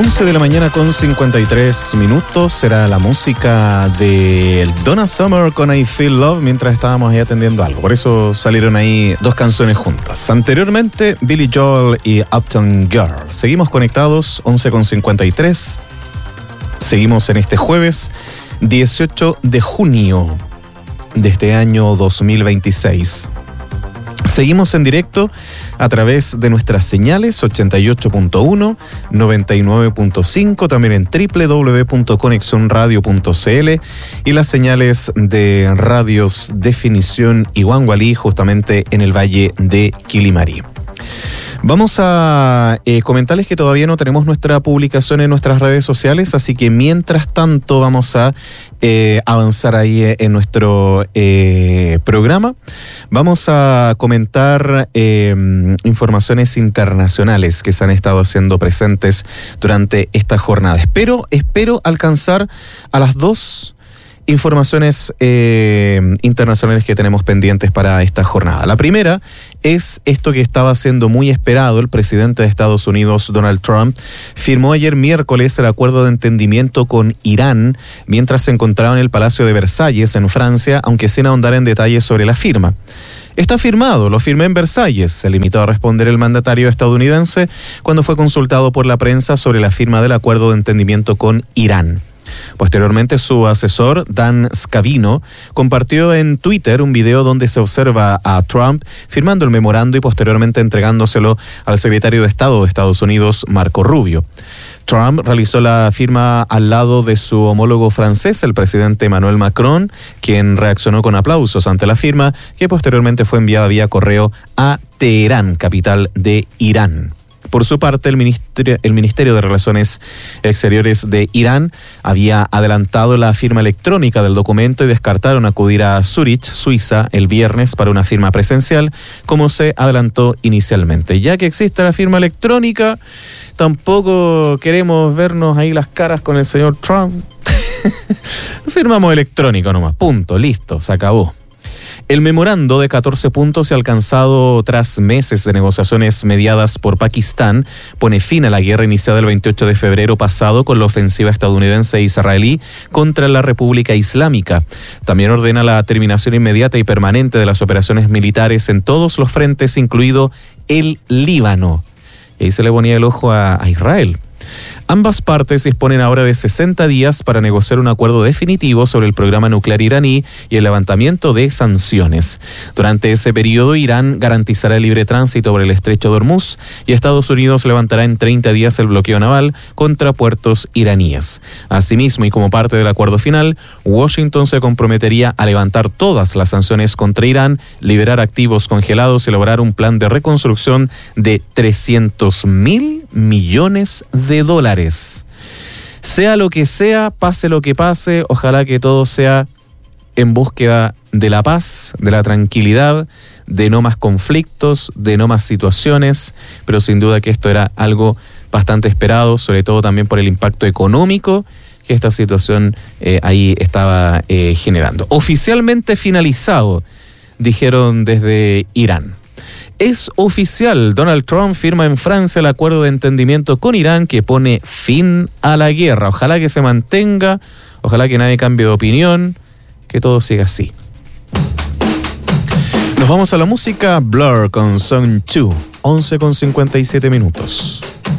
11 de la mañana con 53 minutos. Será la música de Donna Summer con I Feel Love mientras estábamos ahí atendiendo algo. Por eso salieron ahí dos canciones juntas. Anteriormente, Billy Joel y Uptown Girl. Seguimos conectados, 11 con 53. Seguimos en este jueves 18 de junio de este año 2026. Seguimos en directo a través de nuestras señales 88.1, 99.5, también en www.conexionradio.cl y las señales de radios Definición Iguangualí, justamente en el Valle de Quilimarí. Vamos a comentarles que todavía no tenemos nuestra publicación en nuestras redes sociales, así que mientras tanto vamos a avanzar ahí en nuestro programa. Vamos a comentar informaciones internacionales que se han estado haciendo presentes durante esta jornada. Espero alcanzar a las dos informaciones internacionales que tenemos pendientes para esta jornada. La primera es esto que estaba siendo muy esperado. El presidente de Estados Unidos, Donald Trump, firmó ayer miércoles el acuerdo de entendimiento con Irán mientras se encontraba en el Palacio de Versalles, en Francia, aunque sin ahondar en detalles sobre la firma. Está firmado, lo firmé en Versalles, se limitó a responder el mandatario estadounidense cuando fue consultado por la prensa sobre la firma del acuerdo de entendimiento con Irán. Posteriormente, su asesor, Dan Scavino, compartió en Twitter un video donde se observa a Trump firmando el memorando y posteriormente entregándoselo al secretario de Estado de Estados Unidos, Marco Rubio. Trump realizó la firma al lado de su homólogo francés, el presidente Emmanuel Macron, quien reaccionó con aplausos ante la firma, que posteriormente fue enviada vía correo a Teherán, capital de Irán. Por su parte, el Ministerio de Relaciones Exteriores de Irán había adelantado la firma electrónica del documento y descartaron acudir a Zúrich, Suiza, el viernes para una firma presencial, como se adelantó inicialmente. Ya que existe la firma electrónica, tampoco queremos vernos ahí las caras con el señor Trump. Firmamos electrónico nomás, punto, listo, se acabó. El memorando de 14 puntos alcanzado tras meses de negociaciones mediadas por Pakistán pone fin a la guerra iniciada el 28 de febrero pasado con la ofensiva estadounidense e israelí contra la República Islámica. También ordena la terminación inmediata y permanente de las operaciones militares en todos los frentes, incluido el Líbano. Y ahí se le ponía el ojo a Israel. Ambas partes disponen ahora de 60 días para negociar un acuerdo definitivo sobre el programa nuclear iraní y el levantamiento de sanciones. Durante ese periodo, Irán garantizará el libre tránsito por el estrecho de Hormuz y Estados Unidos levantará en 30 días el bloqueo naval contra puertos iraníes. Asimismo, y como parte del acuerdo final, Washington se comprometería a levantar todas las sanciones contra Irán, liberar activos congelados y elaborar un plan de reconstrucción de $300.000 millones. Sea lo que sea, pase lo que pase, ojalá que todo sea en búsqueda de la paz, de la tranquilidad, de no más conflictos, de no más situaciones, pero sin duda que esto era algo bastante esperado, sobre todo también por el impacto económico que esta situación ahí estaba generando. Oficialmente finalizado, dijeron desde Irán. Es oficial, Donald Trump firma en Francia el acuerdo de entendimiento con Irán que pone fin a la guerra. Ojalá que se mantenga, ojalá que nadie cambie de opinión, que todo siga así. Nos vamos a la música. Blur con Song 2, 11 con 57 minutos.